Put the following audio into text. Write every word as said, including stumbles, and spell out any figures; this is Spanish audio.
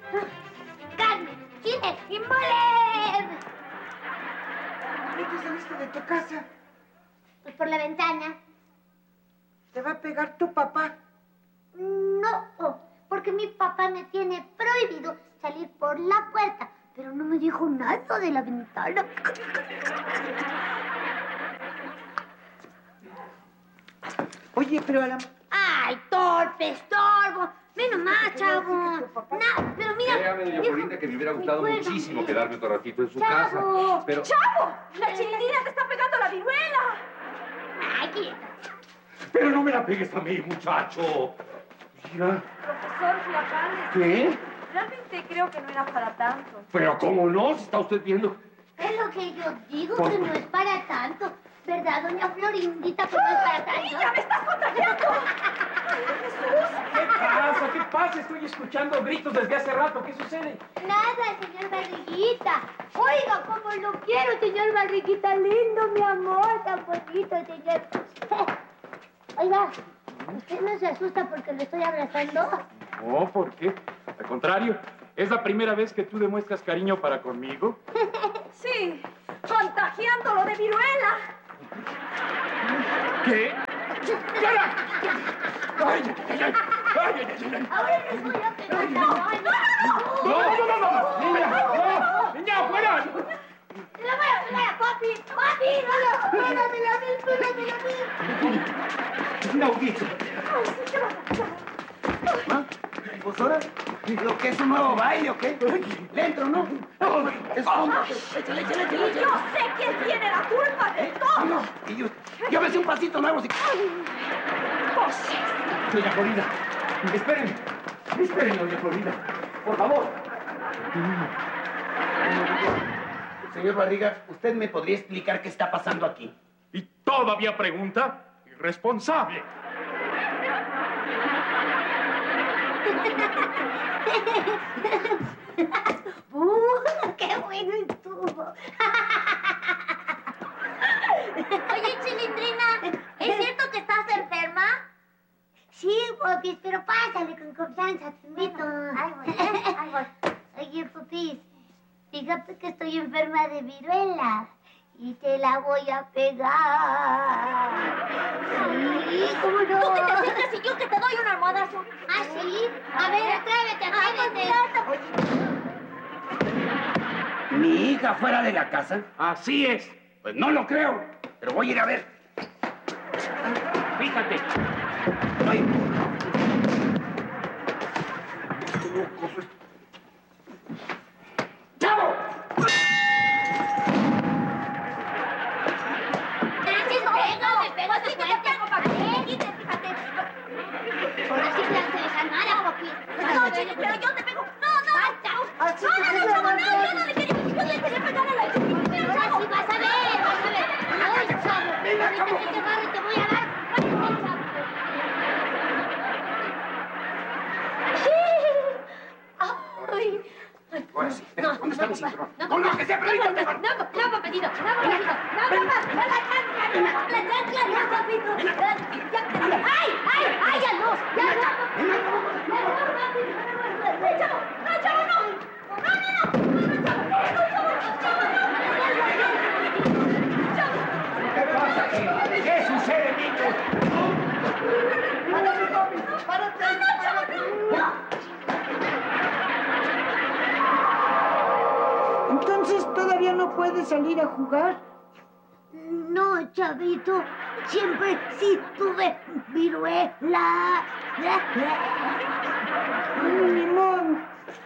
¡Carne, chile y mole! ¿Por qué saliste de tu casa? Pues por la ventana. ¿Te va a pegar tu papá? No, porque mi papá me tiene prohibido salir por la puerta, pero no me dijo nada de la ventana. Oye, pero a la... ¡Ay, torpe, estorbo! ¡Ven nomás, chavo! No, pero mira... Créame, doña Florinda, que me hubiera gustado Recuerda. muchísimo quedarme otro ratito en su ¡Chavo! casa. Pero... ¡Chavo! ¡La chilindrina te está pegando la viruela! ¡Ay, quieta! Pero no me la pegues a mí, muchacho. Mira. Profesor Flacanes, ¿Qué? realmente creo que no era para tanto. Pero ¿cómo no? Si está usted viendo... Es lo que yo digo, Por- que no es para tanto. ¿Verdad, doña Florindita, que no es para tanto? ¡Niña, me estás contagiando! ¡Ay, Jesús! ¿Qué pasa? ¿Qué pasa? Estoy escuchando gritos desde hace rato. ¿Qué sucede? Nada, señor Barriguita. Oiga, cómo lo quiero, señor Barriguita. Lindo, mi amor, tan bonito, señor. Oiga, ¿usted no se asusta porque lo estoy abrazando? No, ¿por qué? Al contrario, ¿es la primera vez que tú demuestras cariño para conmigo? Sí, contagiándolo de viruela. ¿Qué? ¡Cala! ¡Ay, ay, ay! ¡Ay, ay, ay, ay! Ahora les voy a pegar. ¡No, no, no! ¡No, no, no, no! ¡Niña! ¡No! ¡Niña, fuera! ¡Le voy a pegar a papi! ¡Papi, no lo! ¡Pégamela a mí, pégamela a mí! ¡Inaudito! ¿Ah? Pues ahora, ¿lo que es un nuevo baile o qué? Le entro, ¿no? Escóndate. Échale, échale, échale, Y échale. yo sé quién tiene la culpa de todo. Y yo, yo me sé un pasito nuevo. Si... Doña Florinda, espérenme. Espérenme, doña Florinda. Por favor. Señor Barriga, ¿usted me podría explicar qué está pasando aquí? ¿Y todavía pregunta? Irresponsable. ¡Uh! ¡Qué bueno estuvo! Oye, Chilindrina, ¿es cierto que estás enferma? Sí, Popis, pero pásale con confianza, te invito. Ay, voy, ay, voy. Oye, Popis, fíjate que estoy enferma de viruela y te la voy a pegar. Sí, ¿cómo no? Tú que te acercas y yo que te doy un almohadazo. ¿Ah, sí? A ver, atrévete, atrévete. ¿Mi hija fuera de la casa? Así es. Pues no lo creo, pero voy a ir a ver. Fíjate. Ay. ¡Chavo! Francis, pégame, pégame Sí, que te fuerte. pego para que te quites, fíjate. Ahora sí que se desalmara, Popis. No, Chile, pero yo te pego. No, no. Así No, te no, no, pego, chavo, no, Popis. yo no le quería, yo le quería pegar a la chiquita. Pero ahora sí vas a ver, vas a ver. Ay, chavo, ahorita que te agarre te voy a dar. Ay, chavo. Ay. Ahora sí, No, ¿dónde está mi no, cinturón? no, Con no, lo que sea, pero ahorita te agarro. No, no, papacito, no, papacito, no, papá, no, la chancla, no, la chancla, no, papito. Ya, ¡ay, ay, ay, ya no, ya no! Ya no, papito, no, chavo, no, chavo, no, no, no, no, no, chavo, no, chavo, chavo, ¿Qué pasa aquí? ¿Qué sucede, niños? Entonces, ¿todavía no puedes salir a jugar? no, chavito, siempre sí tuve viruela. Ni modo.